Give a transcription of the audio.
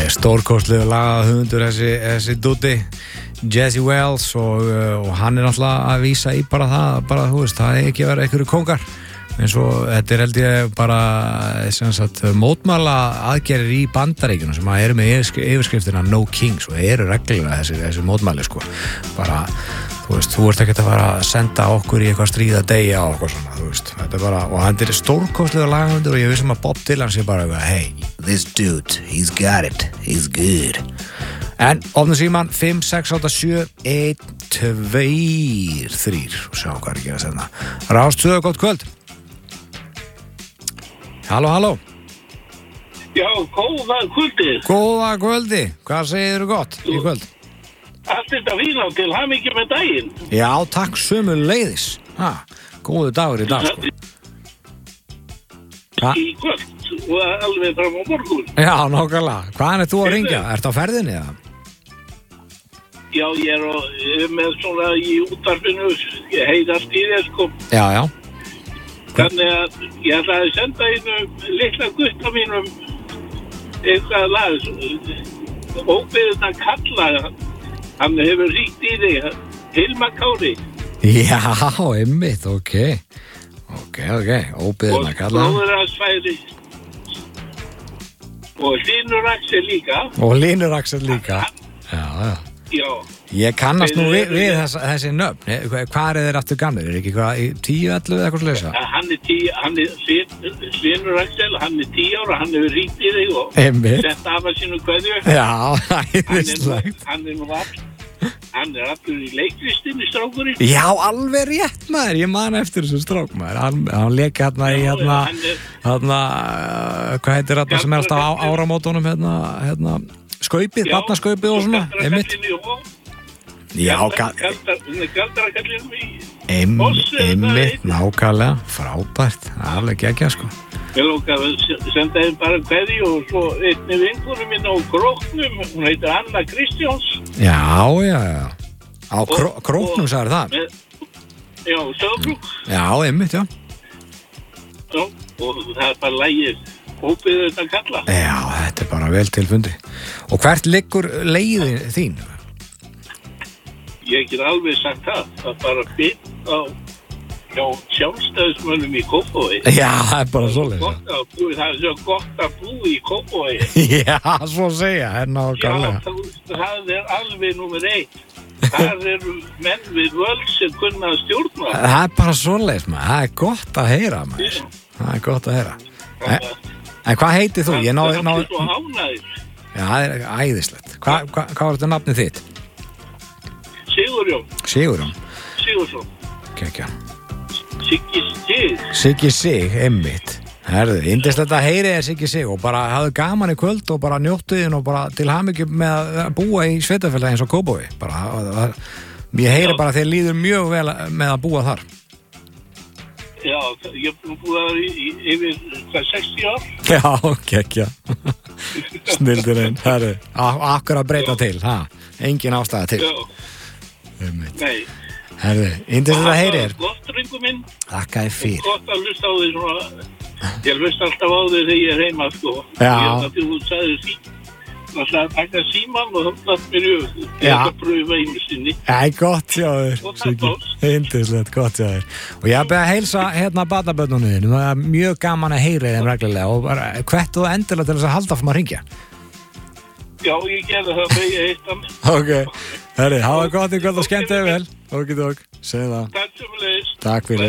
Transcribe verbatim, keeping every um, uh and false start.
alveg stórkostlegu lagahöfundur þessi, þessi dúddi Jesse Wells og, og hann er náttúrulega að vísa í bara það, bara þú veist, það er ekki að vera einhverju kóngar eins og þetta er held ég bara sem sagt mótmæla aðgerðir í Bandaríkjunum sem að eru með yfirskriftina No Kings og eru reglulega þessi, þessi mótmæli sko, bara þú veist, þú ert ekkert að fara að senda okkur í eitthvað stríða degja og eitthvað svona, þú veist, þetta er bara, og hann er stórkostlega lagahöfundur og ég vissum að Bob Dylan sé bara eitthvað, hey, this dude, he's got it, he's good. En ofnum síman fimm, sex, átta, sjö, einn, tveir, þrír og sjá hvað er ekki að senda. Rástvö, gott kvöld. Halló, halló. Já, góða kvöldi. Góða kvöldi. Hvað segir þú gott í kvöld? Allt þetta fína til hamingju með daginn. Já, takk sömuleiðis. Ha, góðu dagur í dag sko. Ha? Í kvöld og alveg fram á morgun. Já, nákvæmlega. Hvaðan er þú að ringja? Ertu á ferðinni eða? Já, ég er, á, ég er með svona í útvarpinu, ég heiðast í þér sko. Já, já. Þannig að ég ætlaði að senda einu litla gutta mínum eitthvað lag, óbeðið að kalla, hann hefur ríkt í þig, Hilmar Kári. Já, einmitt, ok. Ok, ok, óbeðið að kalla. Og Bróður hans færi. Og Hlynur Axel líka. Og Hlynur Axel líka. Já, já. Já. Ég kannast nú við, við þess, þessi nöfn. Hvað er þeir aftur gamlir? Er ekki hvað í tíu, ellefu eða eitthvað slösa? Hann er tíu, hann er Hlynur Axel, hann er tíu ára, hann hefur ríkt í þig og Einmitt. sett af að sínu kveðju. Já, æðislegt. Hann er nú all, hann er allur í leiklistinni, strákurinn. Já, alveg rétt maður. Ég man eftir þessu strák maður. Hann, hann leki hérna í hérna, hérna, hvað heitir þetta sem er alltaf á áramótunum hérna, hérna, skaupið, barnaskaupið og svona, einmitt. Já, galdrakallinum í einmitt, nákvæmlega, frábært, alveg geggja sko. Ég lókað að senda þeim bara kveðju og svo einni vinkonum minn á Króknum, hún heitir Anna Kristjáns. Já, já, já, á kró, Króknum sagði það. Já, Söðbrúk. Já, einmitt, já. Já, og það er bara lægið. Hópið þetta kalla. Já, þetta er bara vel tilfundi. Og hvert liggur leiðin þín? Ég get alveg sagt það. Það er bara byggt á hjá sjálfstæðismönnum í Kópavogi. Já, það er bara svoleiðis. Það er svo gott að búa í Kópavogi. Já, svo segja, er nákvæmlega. Já, það er alveg númer eitt. Það eru menn við völd sem kunna að stjórna. Það er bara svoleiðis, maður. Það er gott að heyra, maður. Það er gott að heyra. En, en hvað heitir þú? Ég náði... Það er svo ánægir. Já, það er æðislegt. Hva, hva, hvað var þetta nafnið þitt? Sigurjón. Sigurjón? Sigursson. Kekja. Siggi Sig. Siggi Sig, einmitt. Herðu, yndislegt að heyri þér Siggi Sig og bara hafðu gaman í kvöld og bara njóttu þín og bara til hamingju með að búa í sveitafélagi eins og Kópavogi. Bara, það, ég heyri bara að þér líður mjög vel með að búa þar. Já, ég er búið að yfir hvað, sextíu ár. Já, kekja. Snildur einn. Herðu, akkur að breyta Já. Til, ha? Engin ástæða til. Já. Nei. Herðu, yndislegt að heyri þér. Gott, drengur minn. Þakka þér fyrir. Gott að hlusta á þig svona. Ég hlusta alltaf á þig þegar ég er heima, sko. Já. Ég er að þú sagði sí. Það ætlaði að taka síman og það var mér yfir. Ég ætla að pröfa einu sinni. Æ, gott hjá þér. Og það tókst. Yndislegt, gott hjá þér. Og ég hef beðið að heilsa hérna barnabörnunum þín. Það er mjög gaman að heyra þeim reglulega og bara hvert og endilega til þess að halda fyrir að hringja. Já, ég gerði það þegar ég heitt hann. Ok, herri, hafa gott í kvöld og skemmt þig vel. Ok, dok, segð það. Takk sömuleiðis. Takk fyrir.